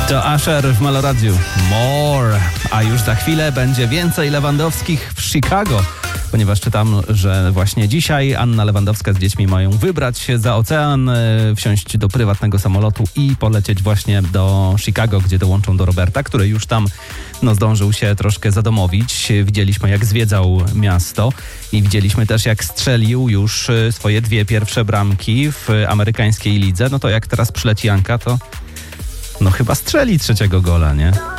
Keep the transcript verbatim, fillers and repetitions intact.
To Usher w Meloradiu. More. A już za chwilę będzie więcej Lewandowskich w Chicago, ponieważ czytam, że właśnie dzisiaj Anna Lewandowska z dziećmi mają wybrać się za ocean, wsiąść do prywatnego samolotu i polecieć właśnie do Chicago, gdzie dołączą do Roberta, który już tam no, zdążył się troszkę zadomowić. Widzieliśmy, jak zwiedzał miasto i widzieliśmy też, jak strzelił już swoje dwie pierwsze bramki w amerykańskiej lidze. No to jak teraz przyleci Anka, to no chyba strzeli trzeciego gola, nie?